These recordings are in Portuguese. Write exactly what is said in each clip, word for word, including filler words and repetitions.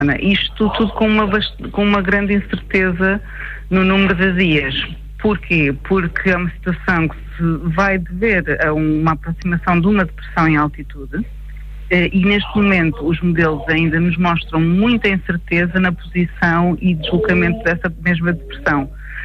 Isto tudo com uma, com uma grande incerteza no número de dias. Porquê? Porque é uma situação que se vai dever a uma aproximação de uma depressão em altitude e neste momento os modelos ainda nos mostram muita incerteza na posição e deslocamento dessa mesma depressão.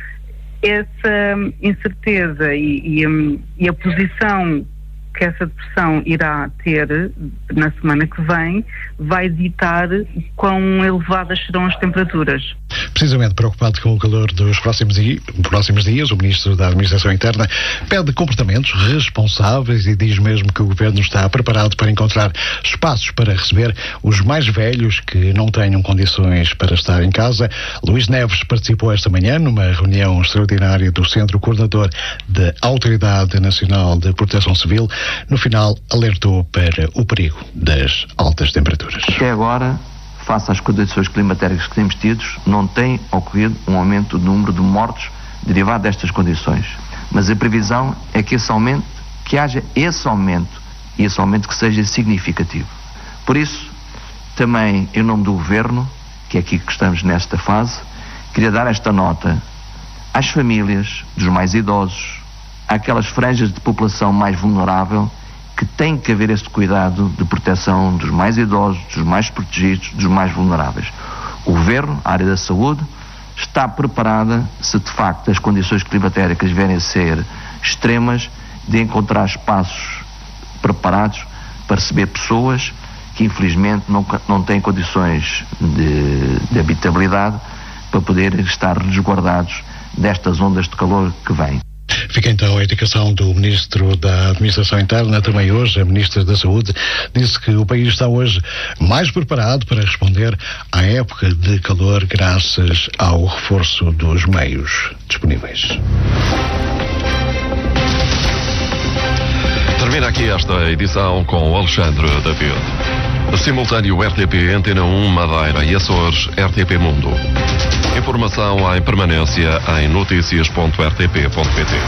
Essa incerteza e, e, e a posição que essa depressão irá ter na semana que vem vai ditar quão elevadas serão as temperaturas. Precisamente preocupado com o calor dos próximos dias, próximos dias, o Ministro da Administração Interna pede comportamentos responsáveis e diz mesmo que o Governo está preparado para encontrar espaços para receber os mais velhos que não tenham condições para estar em casa. Luís Neves participou esta manhã numa reunião extraordinária do Centro Coordenador da Autoridade Nacional de Proteção Civil. No final, alertou para o perigo das altas temperaturas. Até agora, face às condições climatéricas que temos tido, não tem ocorrido um aumento do número de mortos derivado destas condições. Mas a previsão é que esse aumento, que haja esse aumento, e esse aumento que seja significativo. Por isso, também em nome do Governo, que é aqui que estamos nesta fase, queria dar esta nota às famílias dos mais idosos, àquelas franjas de população mais vulnerável, que tem que haver este cuidado de proteção dos mais idosos, dos mais protegidos, dos mais vulneráveis. O Governo, a área da saúde, está preparada, se de facto as condições climatéricas vierem a ser extremas, de encontrar espaços preparados para receber pessoas que infelizmente não, não têm condições de, de habitabilidade para poderem estar resguardados destas ondas de calor que vêm. Fica então a indicação do Ministro da Administração Interna. Também hoje a Ministra da Saúde disse que o país está hoje mais preparado para responder à época de calor graças ao reforço dos meios disponíveis. Termina aqui esta edição com o Alexandre David. Simultâneo R T P Antena um Madeira e Açores R T P Mundo. Informação em permanência em notícias ponto r t p ponto p t.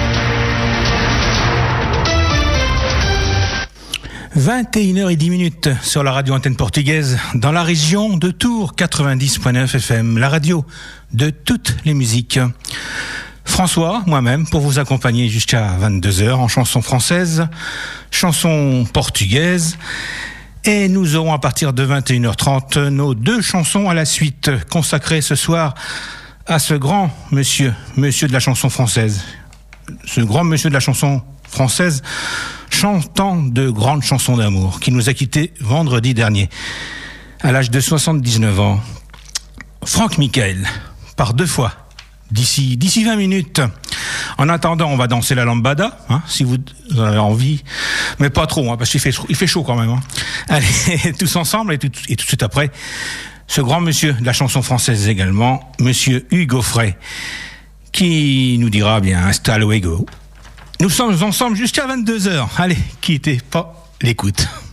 vingt et une heures dix minutes sur la radio antenne portugaise dans la région de Tours, quatre-vingt-dix point neuf F M, la radio de toutes les musiques. François, moi-même, pour vous accompagner jusqu'à vingt-deux heures en chansons françaises, chansons portugaises. Et nous aurons à partir de vingt et une heures trente nos deux chansons à la suite, consacrées ce soir à ce grand monsieur, monsieur de la chanson française. Ce grand monsieur de la chanson française chantant de grandes chansons d'amour, qui nous a quittés vendredi dernier, à l'âge de soixante-dix-neuf ans. Franck Michael, par deux fois, d'ici, d'ici vingt minutes. En attendant, on va danser la lambada, hein, si vous en avez envie, mais pas trop, hein, parce qu'il fait, il fait chaud quand même. Hein. Allez, tous ensemble, et tout, et tout de suite après, ce grand monsieur de la chanson française également, monsieur Hugo Frey, qui nous dira bien, hasta luego. Nous sommes ensemble jusqu'à vingt-deux heures. Allez, quittez pas l'écoute.